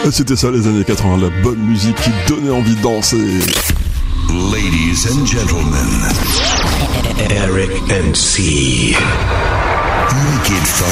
C'était ça les années 80, la bonne musique qui donnait envie de danser. Ladies and gentlemen, Eric MC. Make it fun.